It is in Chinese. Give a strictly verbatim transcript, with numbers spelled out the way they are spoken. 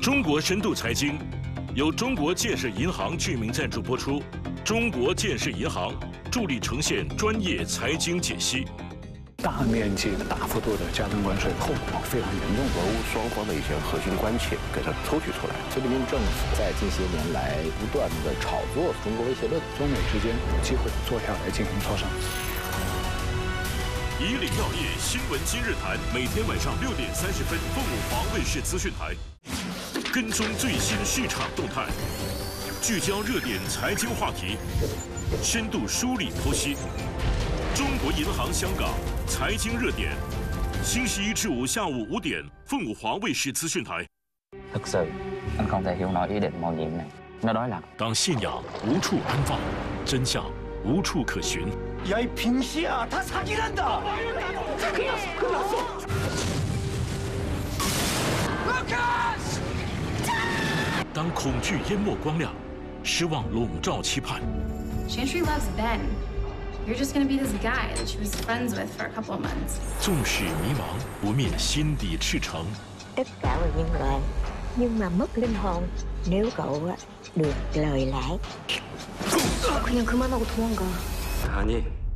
中国深度财经由中国建设银行居民赞助播出。中国建设银行助力呈现专业财经解析。 大面积、大幅度的加征关税，后果非常严重。 俄乌双方的一些核心关切给它抽取出来。 菲律宾政府在近些年来不断的炒作中国威胁论， 中美之间有机会坐下来进行磋商。 以领要业新闻今日谈，每天晚上六点三十分，凤舞华卫视资讯台，跟踪最新市场动态，聚焦热点财经话题，深度梳理剖析。中国银行香港。 财经热点，星期一至五下午五點，鳳凰華衛視資訊台。 thực sự anh không thể hiểu nổi ý định mạo nhiệm này. Nó đối lập. 當信仰無處安放，真相無處可尋。 야 이 빙시야, 다 사기란다. 끝났어, 끝났어. 루카스! 當恐懼淹沒光亮，失望籠罩期盼。 Chantry loves Ben. You're just gonna be this guy that she was friends with for a couple of months. 縱使迷茫，不滅心底赤誠。 Tất cả là nhân loại, nhưng mà mất linh hồn nếu cậu được lời lẽ. 그냥 그만하고 도망가. 아니.